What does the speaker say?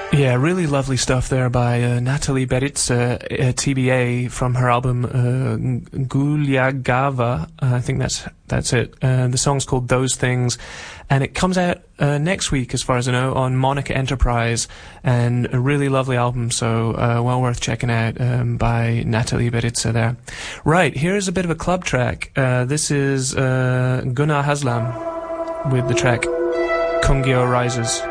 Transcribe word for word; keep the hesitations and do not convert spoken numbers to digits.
Yeah, really lovely stuff there by uh, Natalie Beritza, uh, T B A, from her album uh, Gulyagava. Uh, I think that's that's it. Uh, the song's called Those Things, and it comes out uh, next week, as far as I know, on Monica Enterprise, and a really lovely album, so uh, well worth checking out, um, by Natalie Beritza there. Right, here's a bit of a club track. Uh, this is uh, Gunnar Haslam with the track Kungyo Rises.